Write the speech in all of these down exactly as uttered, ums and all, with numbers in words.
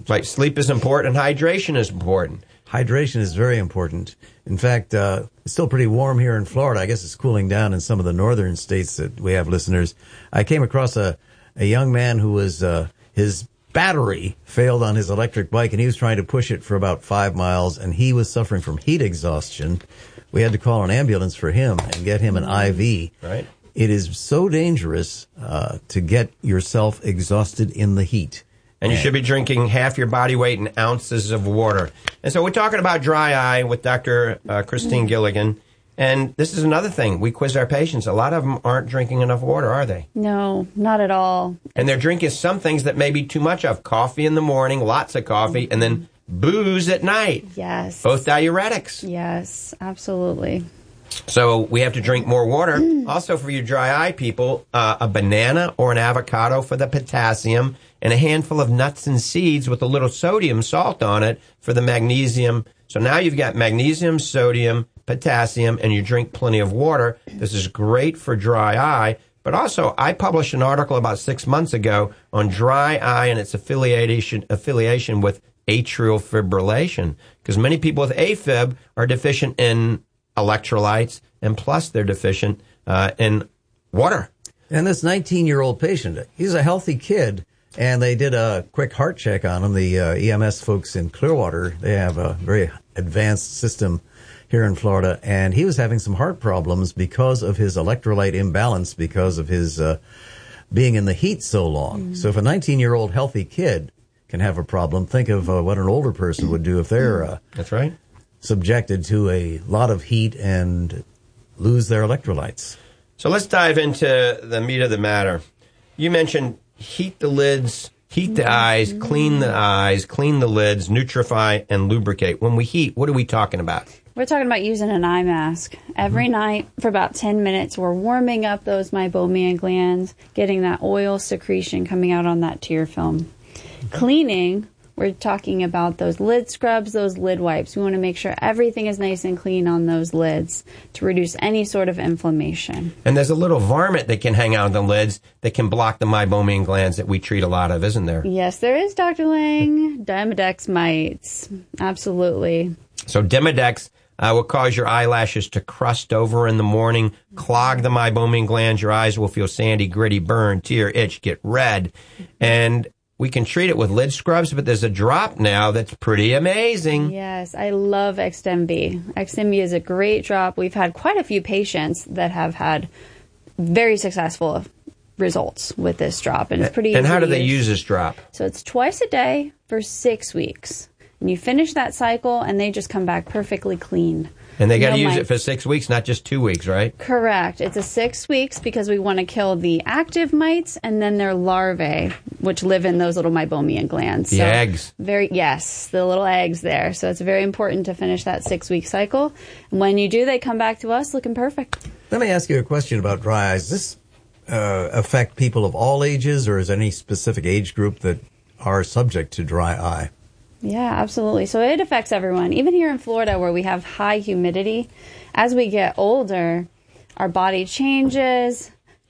important. Right. Sleep is important, and hydration is important. Hydration is very important. In fact, uh, it's still pretty warm here in Florida. I guess it's cooling down in some of the northern states that we have listeners. I came across a, a young man who was, uh, his battery failed on his electric bike, and he was trying to push it for about five miles, and he was suffering from heat exhaustion. We had to call an ambulance for him and get him an I V. Right. It is so dangerous uh, to get yourself exhausted in the heat. And you should be drinking half your body weight in ounces of water. And so we're talking about dry eye with Doctor Uh, Christine Gilligan. And this is another thing. We quiz our patients. A lot of them aren't drinking enough water, are they? No, not at all. And they're drinking some things that may be too much of. Coffee in the morning, lots of coffee, and then booze at night. Yes. Both diuretics. Yes, absolutely. So we have to drink more water. Also, for you dry eye people, uh, a banana or an avocado for the potassium, and a handful of nuts and seeds with a little sodium salt on it for the magnesium. So now you've got magnesium, sodium, potassium, and you drink plenty of water. This is great for dry eye. But also, I published an article about six months ago on dry eye and its affiliation affiliation with atrial fibrillation, because many people with AFib are deficient in electrolytes, and plus they're deficient uh, in water. And this nineteen-year-old patient, he's a healthy kid, and they did a quick heart check on him. The uh, E M S folks in Clearwater, they have a very advanced system here in Florida, and he was having some heart problems because of his electrolyte imbalance, because of his uh, being in the heat so long. Mm-hmm. So if a nineteen-year-old healthy kid can have a problem, think of uh, what an older person would do if they're uh, That's right. subjected to a lot of heat and lose their electrolytes. So let's dive into the meat of the matter. You mentioned heat the lids, heat the eyes, clean the eyes, clean the lids, nutrify, and lubricate. When we heat, what are we talking about? We're talking about using an eye mask. Every mm-hmm. night for about ten minutes, we're warming up those meibomian glands, getting that oil secretion coming out on that tear film. Okay. Cleaning, we're talking about those lid scrubs, those lid wipes. We want to make sure everything is nice and clean on those lids to reduce any sort of inflammation. And there's a little varmint that can hang out on the lids that can block the meibomian glands that we treat a lot of, isn't there? Yes, there is, Doctor Lang. Demodex mites. Absolutely. So Demodex uh, will cause your eyelashes to crust over in the morning, clog the meibomian glands. Your eyes will feel sandy, gritty, burn, tear, itch, get red. And we can treat it with lid scrubs, but there's a drop now that's pretty amazing. Yes, I love Xdemvy. Xdemvy is a great drop. We've had quite a few patients that have had very successful results with this drop, and it's pretty And easy how do to they use. use this drop? So it's twice a day for six weeks. And you finish that cycle, and they just come back perfectly clean. And they got to No use mites. it for six weeks, not just two weeks, right? Correct. It's a six weeks because we want to kill the active mites and then their larvae, which live in those little meibomian glands. The so eggs. Very yes, the little eggs there. So it's very important to finish that six-week cycle. And when you do, they come back to us looking perfect. Let me ask you a question about dry eyes. Does this uh, affect people of all ages, or is there any specific age group that are subject to dry eye? Yeah, absolutely. So it affects everyone. Even here in Florida where we have high humidity, as we get older, our body changes,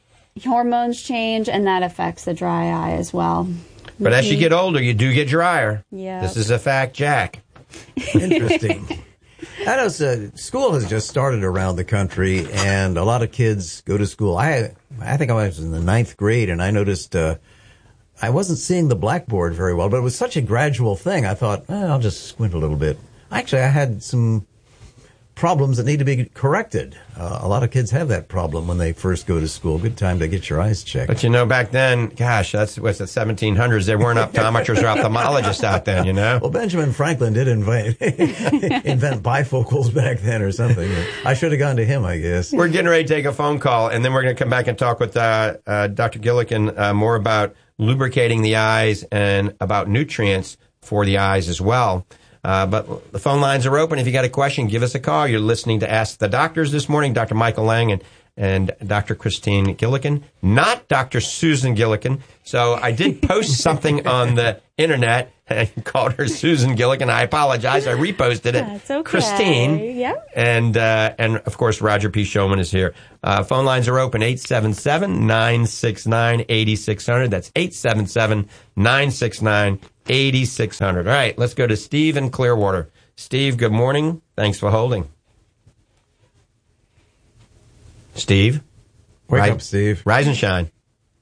hormones change, and that affects the dry eye as well. But as you get older, you do get drier. Yeah. This is a fact, Jack. Interesting. I know uh, school has just started around the country, and a lot of kids go to school. I I think I was in the ninth grade, and I noticed uh, I wasn't seeing the blackboard very well, but it was such a gradual thing. I thought, eh, I'll just squint a little bit. Actually, I had some problems that need to be corrected. Uh, a lot of kids have that problem when they first go to school. Good time to get your eyes checked. But, you know, back then, gosh, that's what's the seventeen hundreds. There weren't optometrists or ophthalmologists out then, you know? Well, Benjamin Franklin did invent, invent bifocals back then or something. I should have gone to him, I guess. We're getting ready to take a phone call, and then we're going to come back and talk with uh, uh, Doctor Gilligan uh, more about lubricating the eyes and about nutrients for the eyes as well. Uh, but the phone lines are open. If you got a question, give us a call. You're listening to Ask the Doctors this morning. Doctor Michael Lang and, and Doctor Christine Gilligan, not Doctor Susan Gilligan. So I did post something on the internet, I called her Susan Gilligan. I apologize. I reposted it. That's okay. Christine. Yep. And, uh, and of course, Roger P. Showman is here. Uh, phone lines are open, eight seven seven, nine six nine, eight six zero zero. That's eight seven seven, nine six nine, eight six zero zero. All right, let's go to Steve in Clearwater. Steve, good morning. Thanks for holding. Steve? Wake Ri- up, Steve. Rise and shine.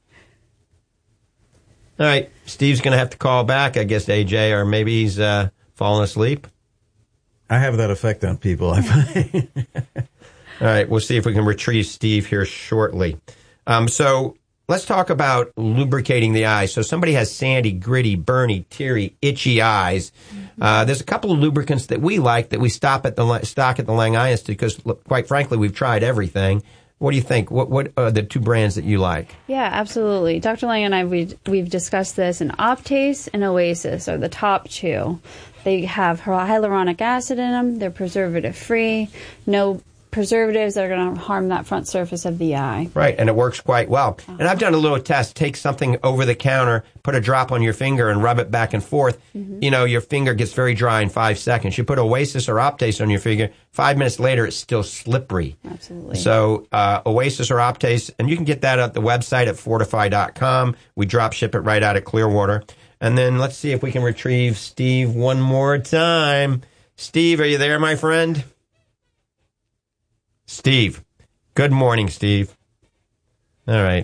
All right, Steve's going to have to call back, I guess, A J, or maybe he's uh, fallen asleep. I have that effect on people, I find. All right, we'll see if we can retrieve Steve here shortly. Um, so let's talk about lubricating the eyes. So somebody has sandy, gritty, burny, teary, itchy eyes. Uh, there's a couple of lubricants that we like that we stop at the stock at the Lang Eye Institute because, look, quite frankly, we've tried everything. What do you think? What what are the two brands that you like? Yeah, absolutely. Doctor Lang and I, we've, we've discussed this, and Optase and Oasis are the top two. They have hyaluronic acid in them. They're preservative-free. No preservatives that are going to harm that front surface of the eye. Right, and it works quite well. Uh-huh. And I've done a little test. Take something over the counter, put a drop on your finger, and rub it back and forth. Mm-hmm. You know, your finger gets very dry in five seconds. You put Oasis or Optase on your finger, five minutes later, it's still slippery. Absolutely. So uh, Oasis or Optase, and you can get that at the website at fortify dot com. We drop ship it right out of Clearwater. And then let's see if we can retrieve Steve one more time. Steve, are you there, my friend? Steve. Good morning, Steve. All right.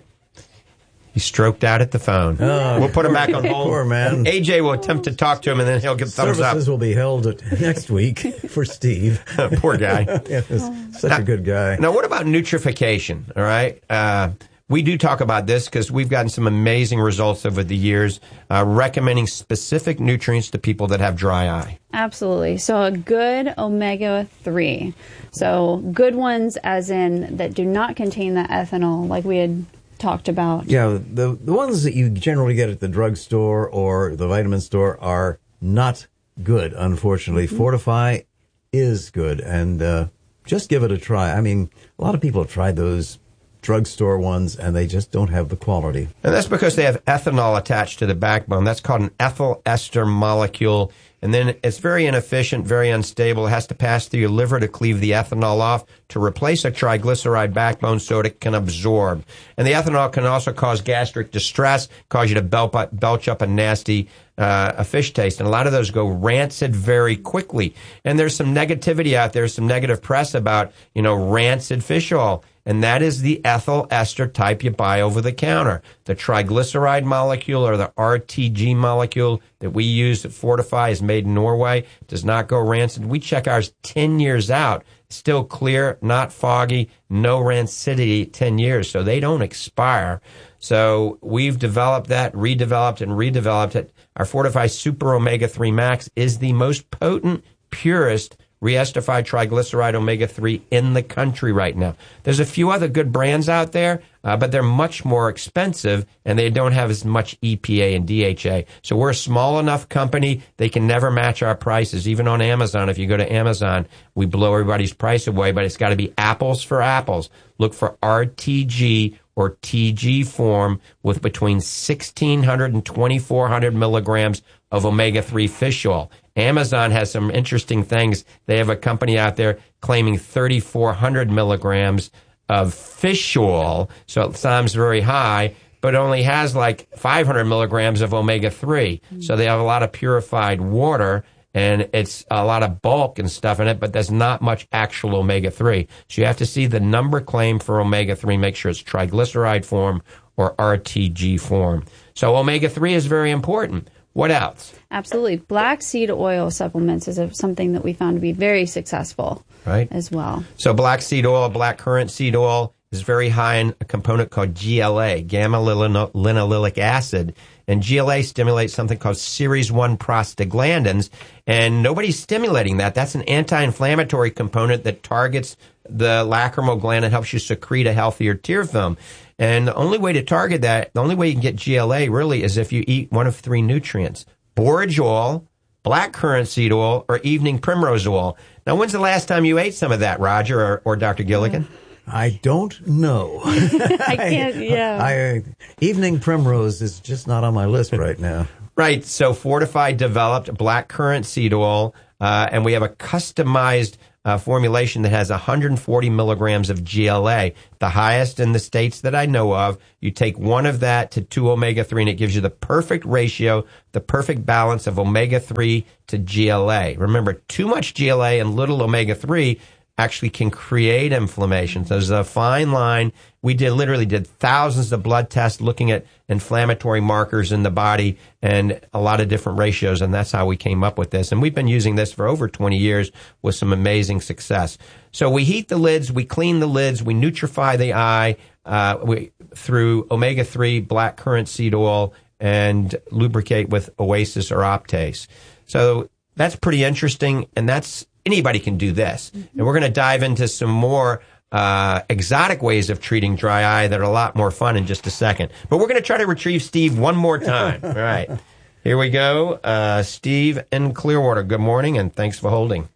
He stroked out at the phone. Oh, we'll put him back on hold. Poor man. A J will attempt to talk to him, and then he'll give thumbs up. Services will be held at, next week for Steve. Poor guy. Yes, such now, a good guy. Now, what about nutrification? All right. Uh, we do talk about this because we've gotten some amazing results over the years, uh, recommending specific nutrients to people that have dry eye. Absolutely. So a good omega three. So good ones as in that do not contain that ethanol like we had talked about. Yeah, the the ones that you generally get at the drugstore or the vitamin store are not good, unfortunately. Mm-hmm. Fortify is good, and uh, just give it a try. I mean, a lot of people have tried those drugstore ones, and they just don't have the quality. And that's because they have ethanol attached to the backbone. That's called an ethyl ester molecule. And then it's very inefficient, very unstable. It has to pass through your liver to cleave the ethanol off to replace a triglyceride backbone so it can absorb. And the ethanol can also cause gastric distress, cause you to belch up a nasty uh, a fish taste. And a lot of those go rancid very quickly. And there's some negativity out there, some negative press about, you know, rancid fish oil. And that is the ethyl ester type you buy over the counter. The triglyceride molecule or the R T G molecule that we use at Fortify is made in Norway. Does not go rancid. We check ours ten years out. Still clear, not foggy, no rancidity ten years. So they don't expire. So we've developed that, redeveloped and redeveloped it. Our Fortify Super Omega three Max is the most potent, purest re-esterified triglyceride omega three in the country right now. There's a few other good brands out there, uh, but they're much more expensive, and they don't have as much E P A and D H A. So we're a small enough company, they can never match our prices. Even on Amazon, if you go to Amazon, we blow everybody's price away, but it's got to be apples for apples. Look for R T G or T G form with between sixteen hundred and twenty-four hundred milligrams of omega three fish oil. Amazon has some interesting things. They have a company out there claiming thirty-four hundred milligrams of fish oil, so it sounds very high, but only has like five hundred milligrams of omega three. Mm-hmm. So they have a lot of purified water, and it's a lot of bulk and stuff in it, but there's not much actual omega three. So you have to see the number claim for omega three, make sure it's triglyceride form or R T G form. So omega three is very important. What else? Absolutely. Black seed oil supplements is a, something that we found to be very successful right. as well. So black seed oil, black currant seed oil is very high in a component called G L A, gamma-linolenic acid. And G L A stimulates something called series one prostaglandins, and nobody's stimulating that. That's an anti-inflammatory component that targets the lacrimal gland and helps you secrete a healthier tear film. And the only way to target that, the only way you can get G L A really is if you eat one of three nutrients: borage oil, black currant seed oil, or evening primrose oil. Now, when's the last time you ate some of that, Roger or, or Doctor Gilligan? I don't know. I can't, yeah. I, evening primrose is just not on my list right now. Right. So Fortified developed black currant seed oil, uh, and we have a customized uh, formulation that has one hundred forty milligrams of G L A, the highest in the states that I know of. You take one of that to two omega three, and it gives you the perfect ratio, the perfect balance of omega three to G L A. Remember, too much G L A and little omega three actually can create inflammation. So there's a fine line. We did literally did thousands of blood tests looking at inflammatory markers in the body and a lot of different ratios, and that's how we came up with this. And we've been using this for over twenty years with some amazing success. So we heat the lids, we clean the lids, we nutrify the eye uh, we, through omega three, black currant seed oil, and lubricate with Oasis or Optase. So that's pretty interesting, and that's anybody can do this. Mm-hmm. And we're going to dive into some more uh, exotic ways of treating dry eye that are a lot more fun in just a second. But we're going to try to retrieve Steve one more time. All right. Here we go. Uh, Steve in Clearwater, good morning, and thanks for holding.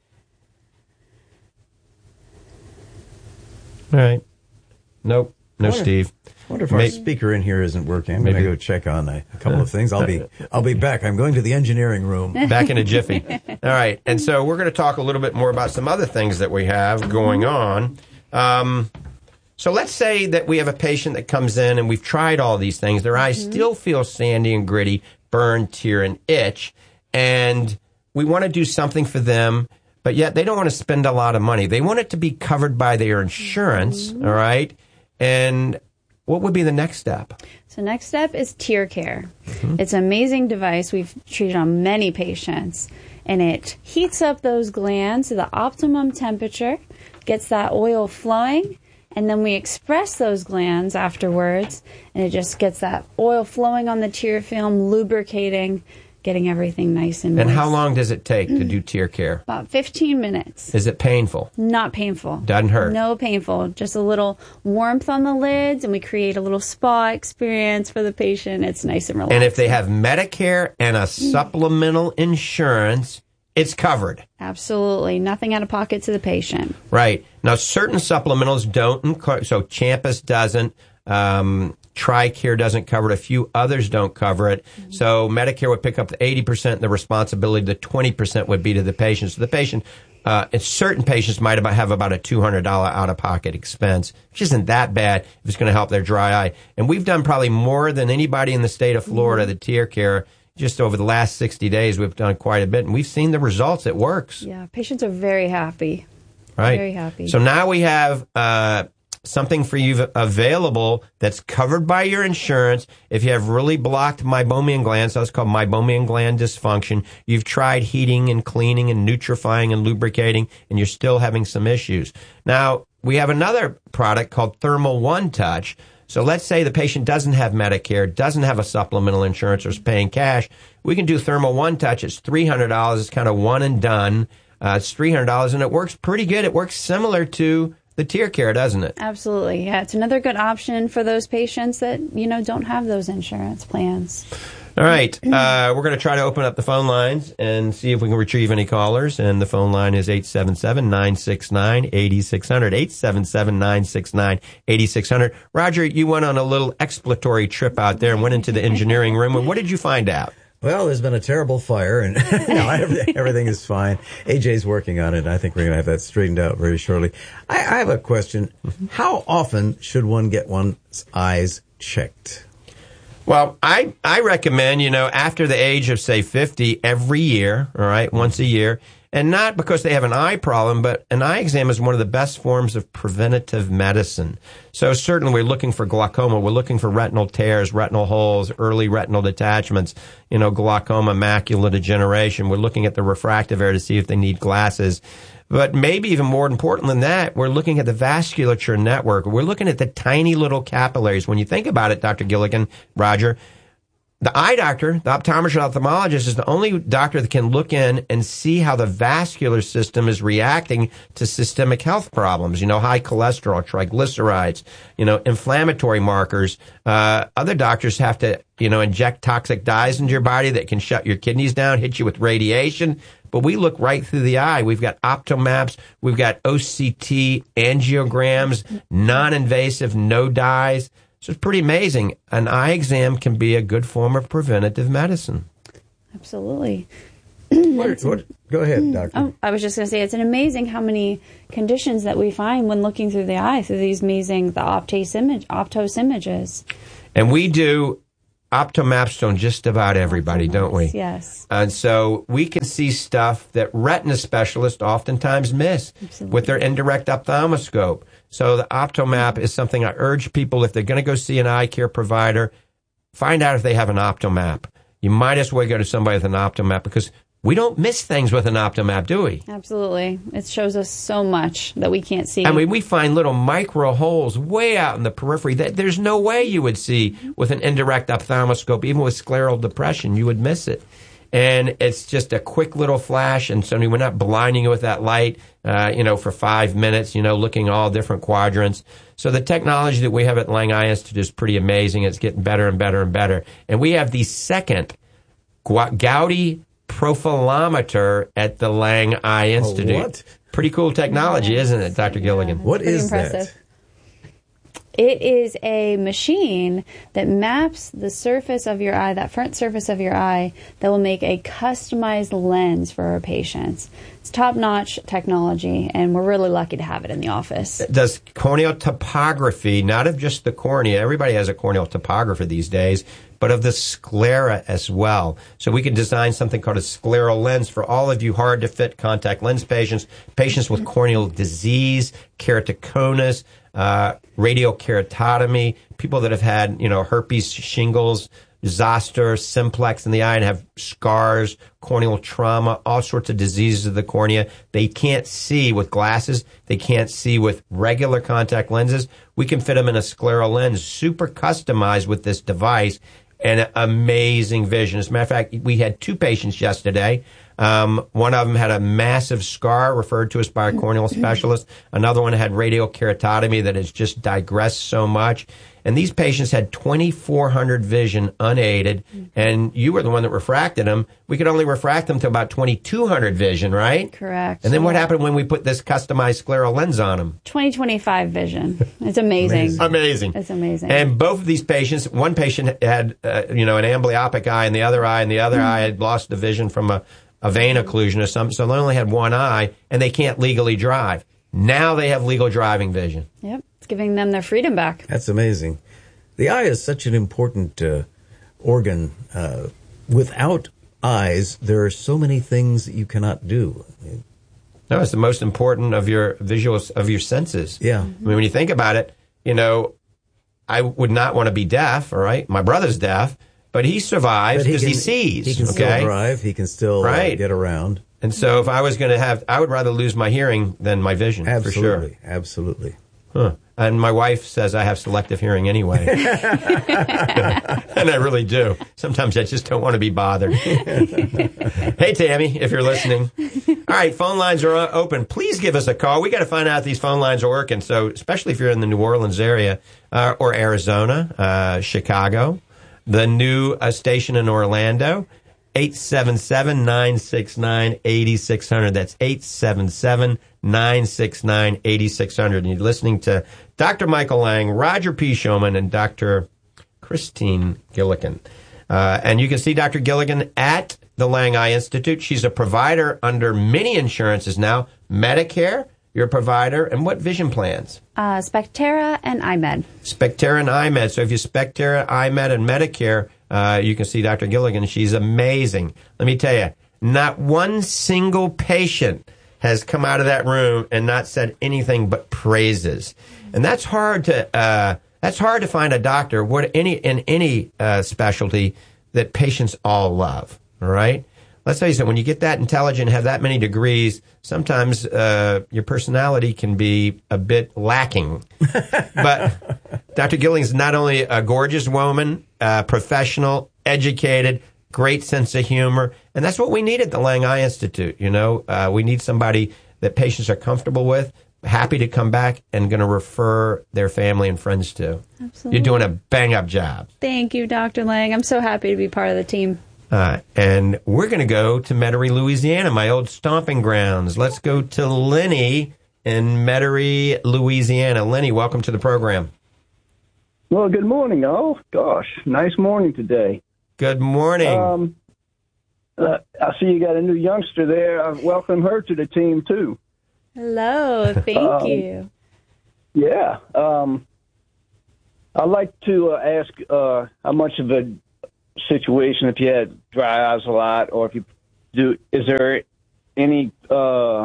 All right. Nope. No, wonder, Steve. I wonder if our Maybe, speaker in here isn't working. I'm going to go check on a, a couple of things. I'll be I'll be back. I'm going to the engineering room. Back in a jiffy. All right. And so we're going to talk a little bit more about some other things that we have going on. Um, so let's say that we have a patient that comes in and we've tried all these things. Their eyes mm-hmm. still feel sandy and gritty, burn, tear, and itch. And we want to do something for them, but yet they don't want to spend a lot of money. They want it to be covered by their insurance. Mm-hmm. All right. And what would be the next step? So next step is TearCare. Mm-hmm. It's an amazing device. We've treated on many patients, and it heats up those glands to the optimum temperature, gets that oil flowing, and then we express those glands afterwards, and it just gets that oil flowing on the tear film, lubricating, getting everything nice and moist. And how long does it take to do TearCare? About fifteen minutes. Is it painful? Not painful. Doesn't hurt? No painful. Just a little warmth on the lids, and we create a little spa experience for the patient. It's nice and relaxing. And if they have Medicare and a supplemental insurance, it's covered. Absolutely. Nothing out of pocket to the patient. Right. Now, certain supplementals don't. So Champus doesn't. Um, TRICARE doesn't cover it. A few others don't cover it. Mm-hmm. So Medicare would pick up the eighty percent, and the responsibility, the twenty percent would be to the patient. So the patient, uh, and certain patients might have about a two hundred dollars out-of-pocket expense, which isn't that bad if it's going to help their dry eye. And we've done probably more than anybody in the state of Florida, mm-hmm. the TearCare. Just over the last sixty days, we've done quite a bit, and we've seen the results. It works. Yeah, patients are very happy. Right. Very happy. So now we have uh, something for you available that's covered by your insurance. If you have really blocked meibomian glands, that's called meibomian gland dysfunction, you've tried heating and cleaning and nutrifying and lubricating, and you're still having some issues. Now, we have another product called Thermal One Touch. So let's say the patient doesn't have Medicare, doesn't have a supplemental insurance, or is paying cash. We can do Thermal One Touch. It's three hundred dollars. It's kind of one and done. Uh, it's three hundred dollars, and it works pretty good. It works similar to the TearCare, doesn't it? Absolutely. Yeah, it's another good option for those patients that, you know, don't have those insurance plans. All right. Uh, we're going to try to open up the phone lines and see if we can retrieve any callers. And the phone line is eight seven seven, nine six nine, eight six zero zero, eight seven seven, nine six nine, eight six zero zero. Roger, you went on a little exploratory trip out there and went into the engineering room. And what did you find out? Well, there's been a terrible fire, and no, everything, everything is fine. A J's working on it. I think we're going to have that straightened out very shortly. I, I have a question. How often should one get one's eyes checked? Well, I, I recommend, you know, after the age of, say, fifty, every year, all right, once a year. And not because they have an eye problem, but an eye exam is one of the best forms of preventative medicine. So certainly we're looking for glaucoma. We're looking for retinal tears, retinal holes, early retinal detachments, you know, glaucoma, macular degeneration. We're looking at the refractive area to see if they need glasses. But maybe even more important than that, we're looking at the vasculature network. We're looking at the tiny little capillaries. When you think about it, Doctor Gilligan, Roger, the eye doctor, the optometrist ophthalmologist, is the only doctor that can look in and see how the vascular system is reacting to systemic health problems. You know, high cholesterol, triglycerides, you know, inflammatory markers. Uh, other doctors have to, you know, inject toxic dyes into your body that can shut your kidneys down, hit you with radiation. But we look right through the eye. We've got optomaps. We've got O C T angiograms, non-invasive, no dyes. So it's pretty amazing. An eye exam can be a good form of preventative medicine. Absolutely. What, what, go ahead, doctor. Oh, I was just going to say, it's an amazing how many conditions that we find when looking through the eye through these amazing the Optos image, Optos images. And we do optomaps on just about everybody, don't we? Yes. And so we can see stuff that retina specialists oftentimes miss Absolutely. with their indirect ophthalmoscope. So the optomap is something I urge people, if they're going to go see an eye care provider, find out if they have an optomap. You might as well go to somebody with an optomap, because we don't miss things with an optomap, do we? Absolutely. It shows us so much that we can't see. I mean, we find little micro holes way out in the periphery that there's no way you would see with an indirect ophthalmoscope. Even with scleral depression, you would miss it. And it's just a quick little flash, and so we're not blinding you with that light, uh, you know, for five minutes, you know, looking all different quadrants. So the technology that we have at Lang Eye Institute is pretty amazing. It's getting better and better and better. And we have the second Gaudy profilometer at the Lang Eye Institute. Oh, what? Pretty cool technology, isn't it, Doctor Gilligan? Yeah, What pretty is impressive. that? It is a machine that maps the surface of your eye, that front surface of your eye, that will make a customized lens for our patients. It's top-notch technology, and we're really lucky to have it in the office. It does corneal topography, not of just the cornea. Everybody has a corneal topographer these days, but of the sclera as well. So we can design something called a scleral lens for all of you hard-to-fit contact lens patients, patients with corneal disease, keratoconus, uh, radial keratotomy, people that have had, you know, herpes, shingles, zoster, simplex in the eye and have scars, corneal trauma, all sorts of diseases of the cornea. They can't see with glasses. They can't see with regular contact lenses. We can fit them in a scleral lens, super customized with this device, and amazing vision. As a matter of fact, we had two patients yesterday. Um, one of them had a massive scar referred to us by a corneal specialist. Another one had radial keratotomy that has just digressed so much. And these patients had twenty-four hundred vision unaided, and you were the one that refracted them. We could only refract them to about twenty-two hundred vision, right? Correct. And then what happened when we put this customized scleral lens on them? twenty twenty-five vision. It's amazing. Amazing. It's amazing. And both of these patients, one patient had, uh, you know, an amblyopic eye in the other eye, and the other eye had lost the vision from a, a vein occlusion or something, so they only had one eye, and they can't legally drive. Now they have legal driving vision. Yep. It's giving them their freedom back. That's amazing. The eye is such an important uh, organ. Uh, without eyes, there are so many things that you cannot do. No, it's the most important of your visuals, of your senses. Yeah. I mean, when you think about it, you know, I would not want to be deaf, all right? My brother's deaf, but he survives because he, he sees. He can okay? still drive. He can still right. uh, get around. And so if I was going to have, I would rather lose my hearing than my vision, Absolutely. for sure. Absolutely. Huh. And my wife says I have selective hearing anyway. And I really do. Sometimes I just don't want to be bothered. Hey, Tammy, if you're listening. All right, phone lines are open. Please give us a call. We got to find out if these phone lines are working. So especially if you're in the New Orleans area uh, or Arizona, uh, Chicago, the new uh, station in Orlando, eight seven seven, nine six nine, eight six zero zero. That's eight seven seven, nine six nine, eight six zero zero. And you're listening to Doctor Michael Lang, Roger P. Showman, and Doctor Christine Gilligan. Uh, and you can see Doctor Gilligan at the Lang Eye Institute. She's a provider under many insurances now. Medicare, you're a provider. And what vision plans? Uh, Spectera and iMed. Spectera and iMed. So if you Spectera, iMed, and Medicare, uh, you can see Doctor Gilligan. She's amazing. Let me tell you, not one single patient has come out of that room and not said anything but praises. And that's hard to uh, that's hard to find a doctor what any in any uh, specialty that patients all love. All right. Let's face it, when you get that intelligent, have that many degrees, sometimes uh, your personality can be a bit lacking. But Doctor Gilligan is not only a gorgeous woman, uh, professional, educated, great sense of humor. And that's what we need at the Lang Eye Institute. You know, uh, we need somebody that patients are comfortable with, happy to come back, and going to refer their family and friends to. Absolutely. You're doing a bang-up job. Thank you, Doctor Lang. I'm so happy to be part of the team. Uh, and we're going to go to Metairie, Louisiana, my old stomping grounds. Let's go to Lenny in Metairie, Louisiana. Lenny, welcome to the program. Well, good morning, all. Gosh, nice morning today. Good morning. Um, uh, I see you got a new youngster there. I welcome her to the team, too. Hello. Thank um, you. Yeah. Um, I'd like to uh, ask uh, how much of a situation, if you had dry eyes a lot, or if you do, is there any uh,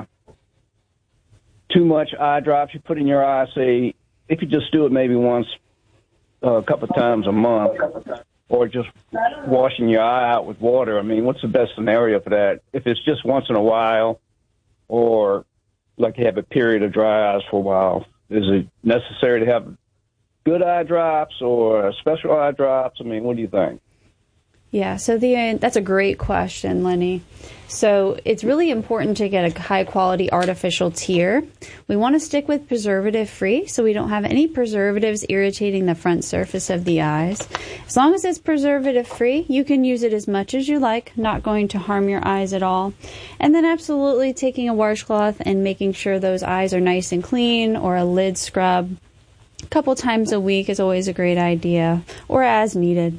too much eye drops you put in your eye? Say, if you just do it maybe once, uh, a couple of times a month, or just washing your eye out with water. I mean, what's the best scenario for that? If it's just once in a while, or like you have a period of dry eyes for a while, is it necessary to have good eye drops or special eye drops? I mean, what do you think? Yeah, so the that's a great question, Lenny. So it's really important to get a high-quality artificial tear. We want to stick with preservative-free, so we don't have any preservatives irritating the front surface of the eyes. As long as it's preservative-free, you can use it as much as you like, not going to harm your eyes at all. And then absolutely taking a washcloth and making sure those eyes are nice and clean, or a lid scrub a couple times a week is always a great idea, or as needed.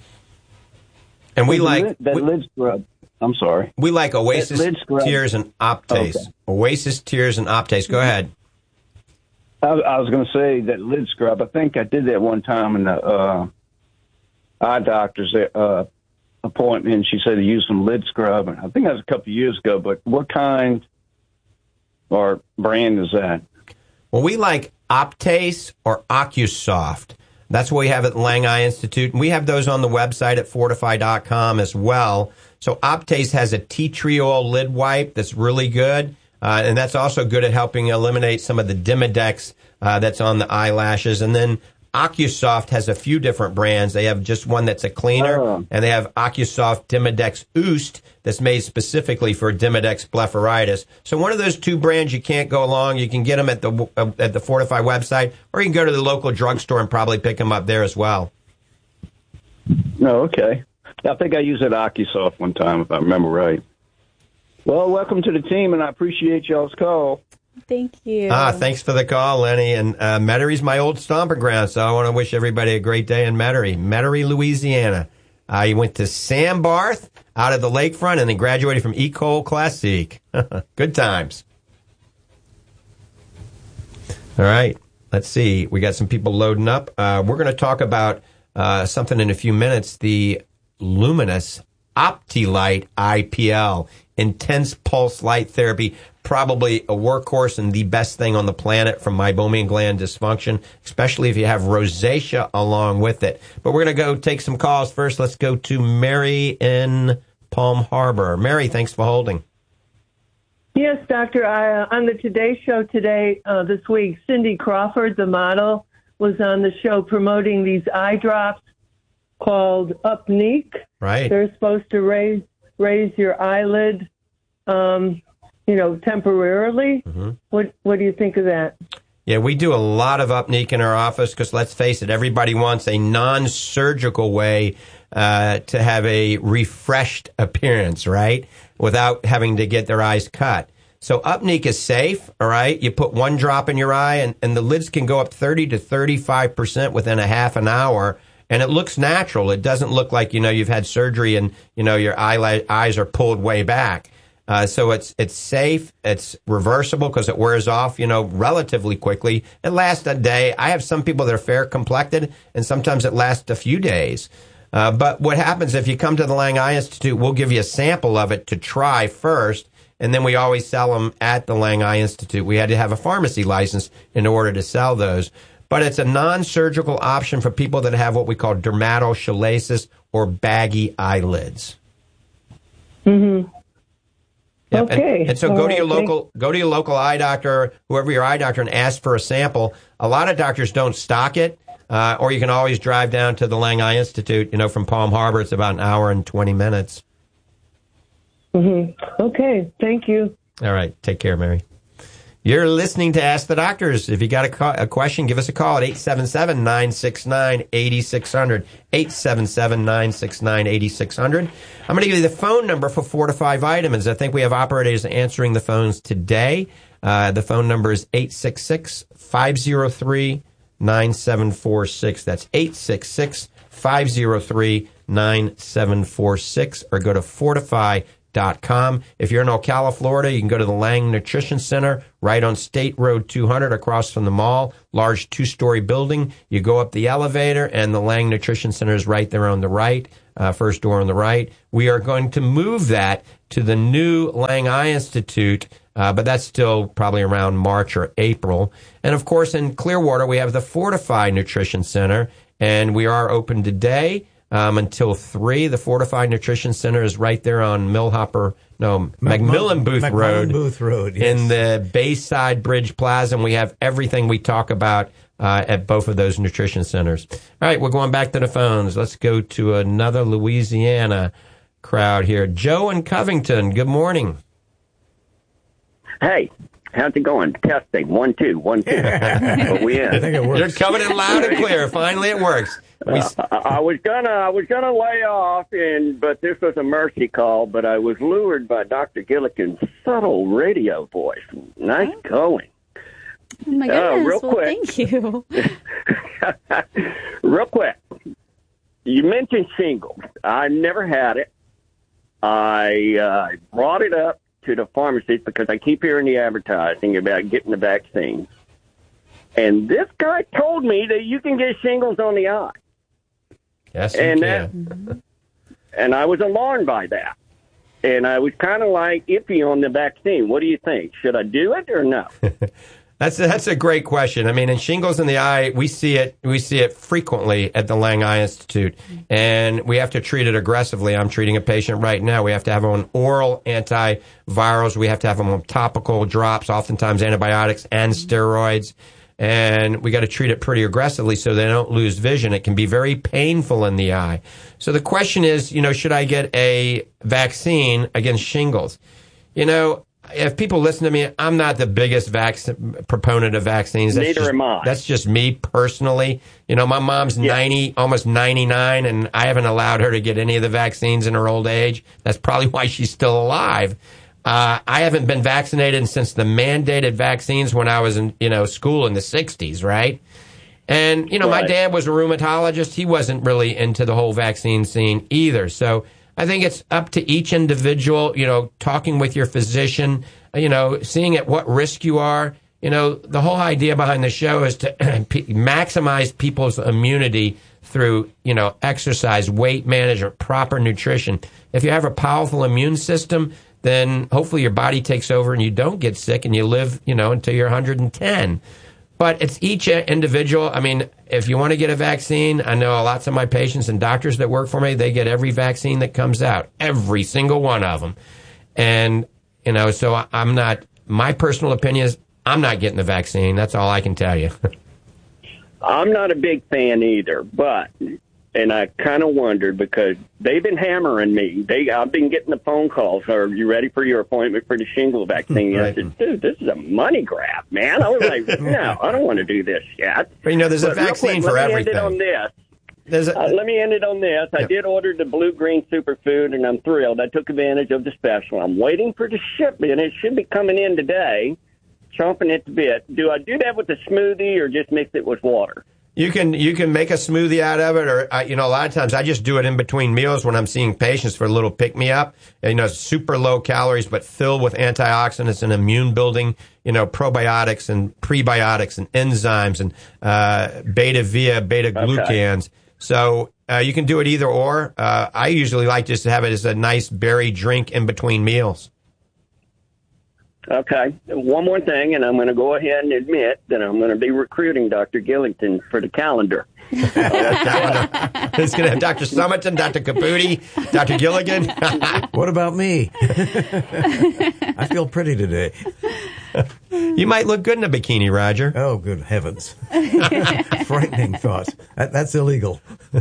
And we that like lid, that we, lid scrub. I'm sorry. We like Oasis Tears and Optase. Okay. Oasis Tears and Optase. Go ahead. I, I was going to say that lid scrub. I think I did that one time in the uh, eye doctor's uh, appointment. She said to use some lid scrub. And I think that was a couple of years ago. But what kind or brand is that? Well, we like Optase or OcuSoft. That's what we have at the Lang Eye Institute. And we have those on the website at fortify dot com as well. So Optase has a tea tree oil lid wipe that's really good. Uh, and that's also good at helping eliminate some of the Demodex uh, that's on the eyelashes. And then OcuSoft has a few different brands. They have just one that's a cleaner, oh. and they have OcuSoft Demodex Oost that's made specifically for Demodex blepharitis. So one of those two brands, you can't go along. You can get them at the uh, at the Fortify website, or you can go to the local drugstore and probably pick them up there as well. No, okay. I think I used that OcuSoft one time, if I remember right. Well, welcome to the team, and I appreciate y'all's call. Thank you. Ah, thanks for the call, Lenny. And uh, Metarie's my old stomping ground, so I want to wish everybody a great day in Metairie, Metairie, Louisiana. Uh, he went to Sam Barth out of the lakefront and then graduated from Ecole Classique. Good times. All right. Let's see. We got some people loading up. Uh, we're going to talk about uh, something in a few minutes, the Lumenis OptiLight I P L, intense pulse light therapy, probably a workhorse and the best thing on the planet for meibomian gland dysfunction, especially if you have rosacea along with it. But we're going to go take some calls first. Let's go to Mary in Palm Harbor. Mary, thanks for holding. Yes, Doctor. I, uh, on the Today Show today, uh, this week, Cindy Crawford, the model, was on the show promoting these eye drops called Upneek. Right. They're supposed to raise raise your eyelid, um, you know, temporarily. Mm-hmm. What What do you think of that? Yeah, we do a lot of Upneek in our office because, let's face it, everybody wants a non-surgical way uh, to have a refreshed appearance, right, without having to get their eyes cut. So Upneek is safe, all right? You put one drop in your eye, and, and the lids can go up thirty to thirty-five percent within a half an hour. And it looks natural. It doesn't look like, you know, you've had surgery and, you know, your eyel- eyes are pulled way back. Uh, so it's it's safe. It's reversible because it wears off, you know, relatively quickly. It lasts a day. I have some people that are fair complected, and sometimes it lasts a few days. Uh, but what happens if you come to the Lang Eye Institute, we'll give you a sample of it to try first, and then we always sell them at the Lang Eye Institute. We had to have a pharmacy license in order to sell those. But it's a non-surgical option for people that have what we call dermatochalasis or baggy eyelids. Mm-hmm. Yep. Okay. And, and so All go right. to your local go to your local eye doctor, whoever your eye doctor, and ask for a sample. A lot of doctors don't stock it. Uh, or you can always drive down to the Lang Eye Institute. You know, from Palm Harbor, it's about an hour and twenty minutes. Mm-hmm. Okay, thank you. All right, take care, Mary. You're listening to Ask the Doctors. If you got a, call, a question, give us a call at eight seven seven, nine six nine, eight six zero zero, eight seven seven, nine six nine, eight six zero zero. I'm going to give you the phone number for Fortify Vitamins. I think we have operators answering the phones today. Uh, the phone number is eight six six, five zero three, nine seven four six. That's eight six six, five zero three, nine seven four six, or go to fortify dot com. If you're in Ocala, Florida, you can go to the Lang Nutrition Center right on State Road two hundred across from the mall, large two-story building. You go up the elevator, and the Lang Nutrition Center is right there on the right, uh, first door on the right. We are going to move that to the new Lang Eye Institute, uh, but that's still probably around March or April. And, of course, in Clearwater, we have the Fortify Nutrition Center, and we are open today. Um, until three. The Fortified Nutrition Center is right there on Millhopper, no, McMillan Booth McMillan Road. Booth Road, yes. In the Bayside Bridge Plaza, and we have everything we talk about uh, at both of those nutrition centers. All right, we're going back to the phones. Let's go to another Louisiana crowd here. Joe in Covington, good morning. Hey, how's it going? Testing. One, two, one, two. But we in. I think it works. You're coming in loud and clear. Finally, it works. We, Uh, I, I was gonna, I was gonna lay off, and but this was a mercy call. But I was lured by Doctor Gilligan's subtle radio voice. Nice going. Oh my Uh, goodness! real well, quick. thank you. Real quick, you mentioned shingles. I never had it. I uh, brought it up to the pharmacist because I keep hearing the advertising about getting the vaccine. And this guy told me that you can get shingles on the eye. yes, you And can. And I was alarmed by that. And I was kind of like iffy on the vaccine. What do you think? Should I do it or no? That's a, that's a great question. I mean, in shingles in the eye, we see it we see it frequently at the Lang Eye Institute, and we have to treat it aggressively. I'm treating a patient right now. We have to have them on oral antivirals. We have to have them on topical drops, oftentimes antibiotics and steroids, and we got to treat it pretty aggressively so they don't lose vision. It can be very painful in the eye. So the question is, you know, should I get a vaccine against shingles? You know, if people listen to me, I'm not the biggest vac- proponent of vaccines. That's Neither just, am I. That's just me personally. You know, my mom's Yeah. ninety, almost ninety-nine, and I haven't allowed her to get any of the vaccines in her old age. That's probably why she's still alive. Uh, I haven't been vaccinated since the mandated vaccines when I was in, you know, school in the sixties, right? And, you know, my Right. dad was a rheumatologist. He wasn't really into the whole vaccine scene either. So I think it's up to each individual, you know, talking with your physician, you know, seeing at what risk you are. You know, the whole idea behind the show is to maximize people's immunity through, you know, exercise, weight management, proper nutrition. If you have a powerful immune system, then hopefully your body takes over and you don't get sick and you live, you know, until you're one hundred ten. But it's each individual. I mean, if you want to get a vaccine, I know lots of my patients and doctors that work for me, they get every vaccine that comes out, every single one of them. And, you know, so I'm not, my personal opinion is I'm not getting the vaccine. That's all I can tell you. I'm not a big fan either, but, and I kind of wondered because they've been hammering me. They, I've been getting the phone calls. Are you ready for your appointment for the shingle vaccine? Right. I said, dude, this is a money grab, man. I was like, no, I don't want to do this yet. But, you know, there's a But real vaccine quick, for let me everything. End it on this. There's a, Uh, let me end it on this. I Yep. did order the Blue Green Superfood, and I'm thrilled. I took advantage of the special. I'm waiting for the shipment. It should be coming in today, chomping at the bit. Do I do that with a smoothie or just mix it with water? You can you can make a smoothie out of it, or uh, you know, a lot of times I just do it in between meals when I'm seeing patients for a little pick me up. And, you know, super low calories, but filled with antioxidants and immune building, you know, probiotics and prebiotics and enzymes and uh, beta via beta glucans. So uh, you can do it either or. Uh, I usually like just to have it as a nice berry drink in between meals. Okay. One more thing, and I'm going to go ahead and admit that I'm going to be recruiting Doctor Gillington for the calendar. It's going to have Doctor Summerton, Doctor Caputi, Doctor Gilligan. What about me? I feel pretty today. You might look good in a bikini, Roger. Oh, good heavens. Frightening thought. That, that's illegal.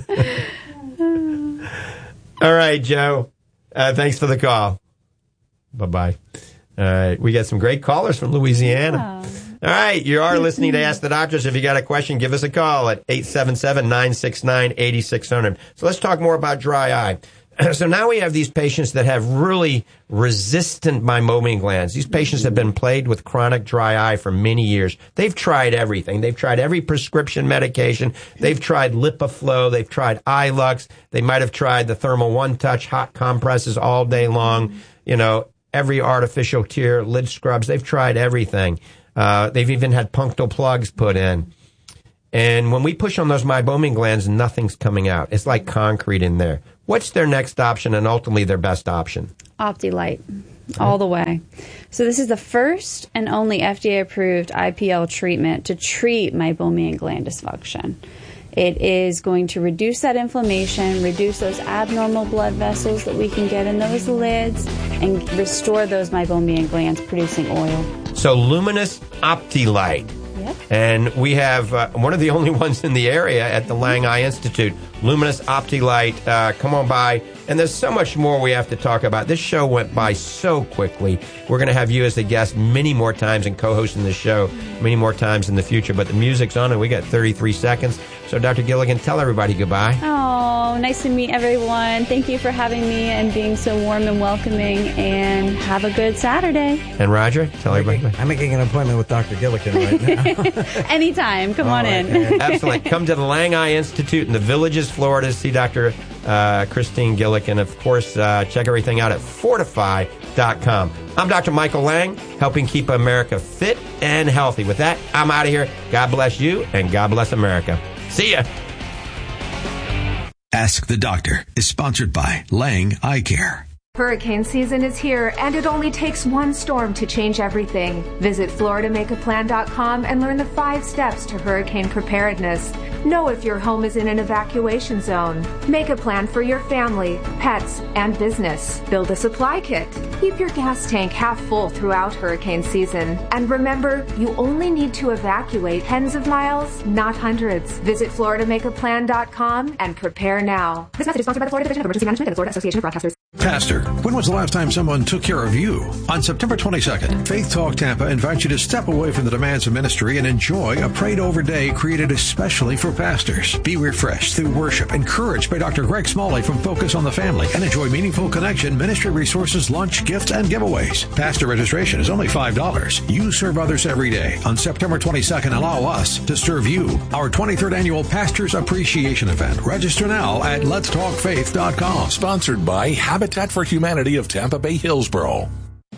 All right, Joe. Uh, thanks for the call. Bye-bye. All right. We got some great callers from Louisiana. Wow. All right. You are listening to Ask the Doctors. If you got a question, give us a call at eight seven seven, nine six nine, eight six zero zero. So let's talk more about dry eye. So now we have these patients that have really resistant meibomian glands. These patients have been plagued with chronic dry eye for many years. They've tried everything. They've tried every prescription medication. They've tried LipiFlow. They've tried iLux. They might have tried the Thermal One Touch hot compresses all day long. You know, every artificial tear, lid scrubs. They've tried everything. Uh, they've even had punctal plugs put in. And when we push on those meibomian glands, nothing's coming out. It's like concrete in there. What's their next option and ultimately their best option? OptiLite, all the way. So this is the first and only F D A-approved I P L treatment to treat meibomian gland dysfunction. It is going to reduce that inflammation, reduce those abnormal blood vessels that we can get in those lids, and restore those meibomian glands producing oil. So Luminous OptiLite. Yep. And we have uh, one of the only ones in the area at the Lang Eye Institute, Luminous OptiLite. Uh, come on by. And there's so much more we have to talk about. This show went by so quickly. We're going to have you as a guest many more times and co-hosting the show many more times in the future. But the music's on and we got thirty-three seconds. So Doctor Gilligan, tell everybody goodbye. Oh, nice to meet everyone. Thank you for having me and being so warm and welcoming. And have a good Saturday. And Roger, tell I'm everybody. making, I'm making an appointment with Doctor Gilligan right now. Anytime. Come on All right, in. Excellent. Come to the Lang Eye Institute in the Villages, Florida. See Doctor Uh, Christine Gilligan. Of course, uh, check everything out at fortify dot com. I'm Doctor Michael Lang, helping keep America fit and healthy. With that, I'm out of here. God bless you, and God bless America. See ya. Ask the Doctor is sponsored by Lang Eye Care. Hurricane season is here, and it only takes one storm to change everything. Visit Florida Make A Plan dot com and learn the five steps to hurricane preparedness. Know if your home is in an evacuation zone. Make a plan for your family, pets, and business. Build a supply kit. Keep your gas tank half full throughout hurricane season. And remember, you only need to evacuate tens of miles, not hundreds. Visit Florida Make A Plan dot com and prepare now. This message is sponsored by the Florida Division of Emergency Management and the Florida Association of Broadcasters. Pastor, when was the last time someone took care of you? On September twenty-second, Faith Talk Tampa invites you to step away from the demands of ministry and enjoy a prayed-over day created especially for pastors. Be refreshed through worship, encouraged by Doctor Greg Smalley from Focus on the Family, and enjoy meaningful connection, ministry resources, lunch, gifts, and giveaways. Pastor registration is only five dollars. You serve others every day. On September twenty-second, allow us to serve you. Our twenty-third annual Pastors Appreciation Event. Register now at lets talk faith dot com. Sponsored by Habitat for Humanity of Tampa Bay Hillsborough.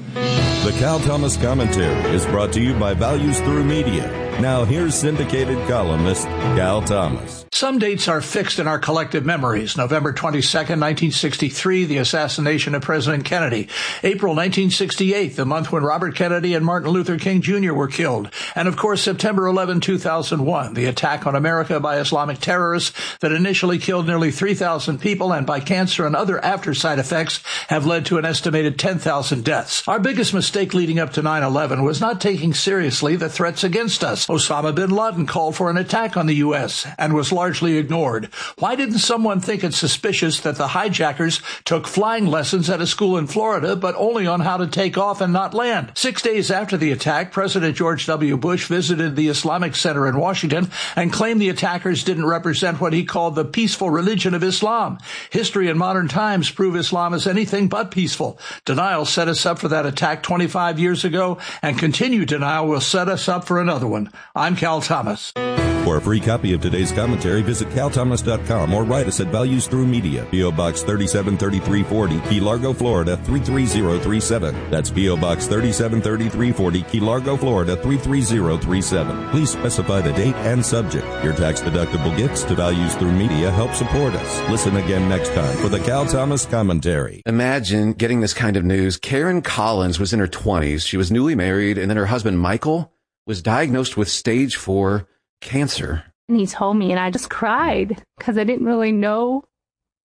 The Cal Thomas Commentary is brought to you by Values Through Media. Now here's syndicated columnist Cal Thomas. Some dates are fixed in our collective memories. November twenty-second, nineteen sixty-three, the assassination of President Kennedy. April nineteen sixty-eight, the month when Robert Kennedy and Martin Luther King Junior were killed. And of course, September eleventh, two thousand one, the attack on America by Islamic terrorists that initially killed nearly three thousand people and by cancer and other after side effects have led to an estimated ten thousand deaths. Our biggest mistake leading up to nine eleven was not taking seriously the threats against us. Osama bin Laden called for an attack on the U S and was largely ignored. Why didn't someone think it suspicious that the hijackers took flying lessons at a school in Florida, but only on how to take off and not land? Six days after the attack, President George W. Bush visited the Islamic Center in Washington and claimed the attackers didn't represent what he called the peaceful religion of Islam. History and modern times prove Islam is anything but peaceful. Denial set us up for that attack twenty-five years ago, and continued denial will set us up for another one. I'm Cal Thomas. For a free copy of today's commentary, visit cal thomas dot com or write us at Values Through Media, P O. Box thirty-seven thirty-three forty, Key Largo, Florida three three zero three seven. That's P O. Box thirty-seven thirty-three forty, Key Largo, Florida three three zero three seven. Please specify the date and subject. Your tax-deductible gifts to Values Through Media help support us. Listen again next time for the Cal Thomas Commentary. Imagine getting this kind of news. Karen Collins was in her twenties. She was newly married, and then her husband, Michael, was diagnosed with stage four cancer. And he told me, and I just cried because I didn't really know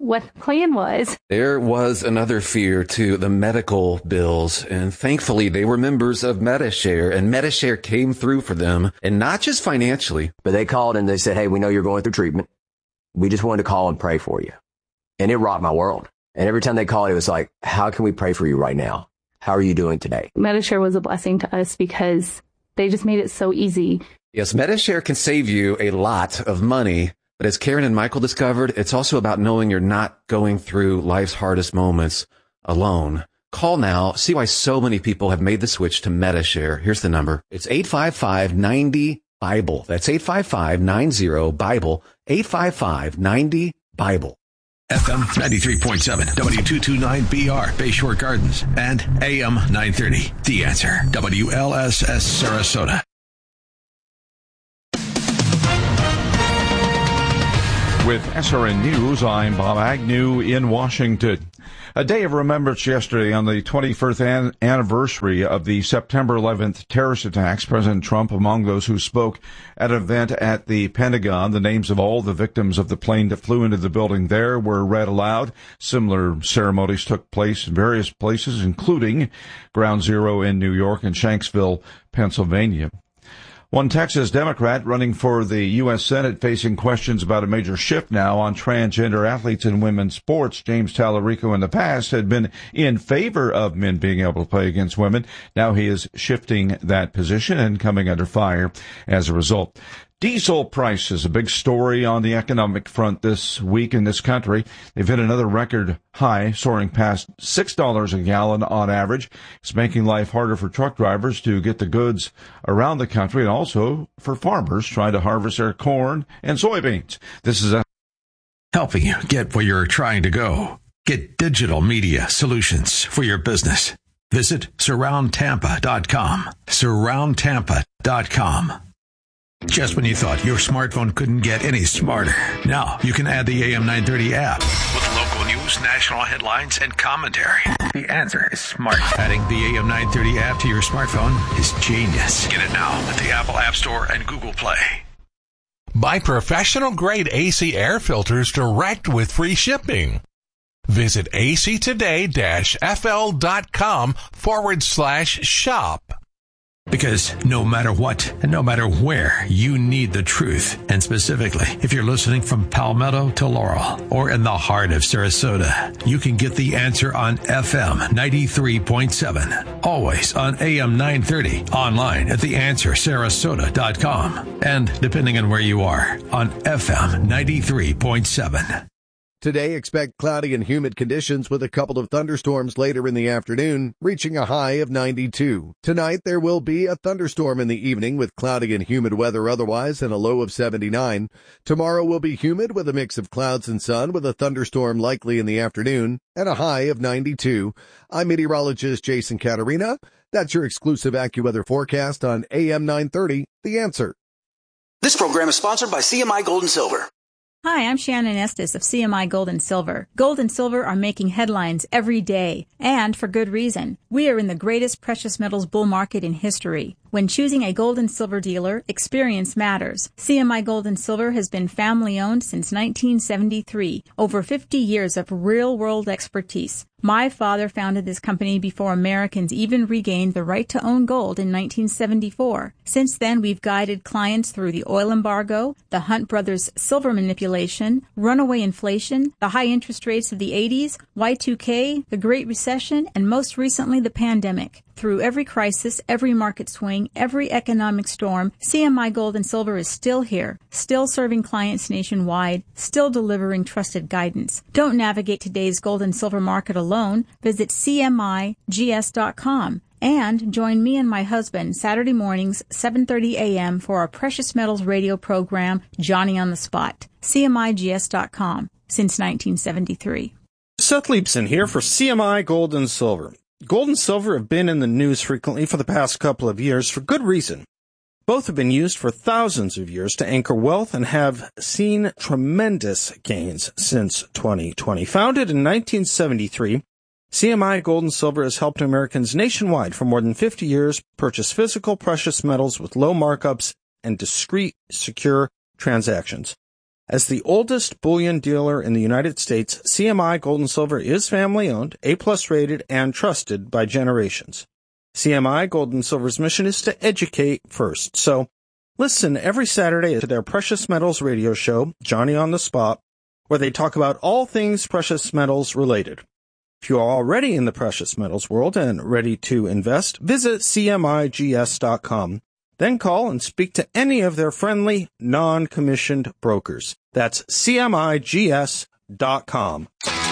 what the plan was. There was another fear too, the medical bills, and thankfully they were members of Medi-Share, and Medi-Share came through for them, and not just financially. But they called and they said, hey, we know you're going through treatment. We just wanted to call and pray for you. And it rocked my world. And every time they called, it was like, how can we pray for you right now? How are you doing today? Medi-Share was a blessing to us because they just made it so easy. Yes, Medi-Share can save you a lot of money. But as Karen and Michael discovered, it's also about knowing you're not going through life's hardest moments alone. Call now. See why so many people have made the switch to Medi-Share. Here's the number. It's eight five five, nine zero, Bible. That's eight five five, nine zero, Bible. eight five five, nine zero, Bible. F M ninety-three point seven, W two twenty-nine B R, Bayshore Gardens, and A M nine thirty. The Answer, W L S S Sarasota. With S R N News, I'm Bob Agnew in Washington. A day of remembrance yesterday on the twenty-first an- anniversary of the September eleventh terrorist attacks. President Trump among those who spoke at an event at the Pentagon. The names of all the victims of the plane that flew into the building there were read aloud. Similar ceremonies took place in various places, including Ground Zero in New York and Shanksville, Pennsylvania. One Texas Democrat running for the U S Senate facing questions about a major shift now on transgender athletes in women's sports. James Tallarico in the past had been in favor of men being able to play against women. Now he is shifting that position and coming under fire as a result. Diesel prices, a big story on the economic front this week in this country. They've hit another record high, soaring past six dollars a gallon on average. It's making life harder for truck drivers to get the goods around the country, and also for farmers trying to harvest their corn and soybeans. This is a helping you get where you're trying to go. Get digital media solutions for your business. Visit surround tampa dot com. surround tampa dot com. Just when you thought your smartphone couldn't get any smarter, now you can add the A M nine thirty app with local news, national headlines, and commentary. The Answer is smart. Adding the A M nine thirty app to your smartphone is genius. Get it now at the Apple App Store and Google Play. Buy professional-grade A C air filters direct with free shipping. Visit actoday-fl.com forward slash shop. Because no matter what and no matter where, you need the truth. And specifically, if you're listening from Palmetto to Laurel or in the heart of Sarasota, you can get The Answer on F M ninety-three point seven. Always on A M nine thirty. Online at the answer sarasota dot com. And depending on where you are, on F M ninety-three point seven. Today, expect cloudy and humid conditions with a couple of thunderstorms later in the afternoon, reaching a high of ninety-two. Tonight, there will be a thunderstorm in the evening with cloudy and humid weather otherwise and a low of seventy-nine. Tomorrow will be humid with a mix of clouds and sun with a thunderstorm likely in the afternoon and a high of ninety-two. I'm meteorologist Jason Caterina. That's your exclusive AccuWeather forecast on A M nine thirty, The Answer. This program is sponsored by C M I Gold and Silver. Hi, I'm Shannon Estes of C M I Gold and Silver. Gold and silver are making headlines every day, and for good reason. We are in the greatest precious metals bull market in history. When choosing a gold and silver dealer, experience matters. C M I Gold and Silver has been family-owned since nineteen seventy-three. Over fifty years of real-world expertise. My father founded this company before Americans even regained the right to own gold in nineteen seventy-four. Since then, we've guided clients through the oil embargo, the Hunt Brothers silver manipulation, runaway inflation, the high interest rates of the eighties, Y two K, the Great Recession, and most recently the pandemic. Through every crisis, every market swing, every economic storm, C M I Gold and Silver is still here, still serving clients nationwide, still delivering trusted guidance. Don't navigate today's gold and silver market alone. Visit C M I G S dot com and join me and my husband Saturday mornings, seven thirty a.m. for our Precious Metals radio program, Johnny on the Spot. C M I G S dot com, since nineteen seventy-three. Seth Leipson here for C M I Gold and Silver. Gold and silver have been in the news frequently for the past couple of years for good reason. Both have been used for thousands of years to anchor wealth and have seen tremendous gains since twenty twenty. Founded in nineteen seventy-three, C M I Gold and Silver has helped Americans nationwide for more than fifty years purchase physical precious metals with low markups and discreet, secure transactions. As the oldest bullion dealer in the United States, C M I Gold and Silver is family-owned, A-plus rated, and trusted by generations. C M I Gold and Silver's mission is to educate first. So listen every Saturday to their Precious Metals radio show, Johnny on the Spot, where they talk about all things precious metals related. If you are already in the precious metals world and ready to invest, visit C M I G S dot com. Then call and speak to any of their friendly, non-commissioned brokers. That's C M I G S dot com.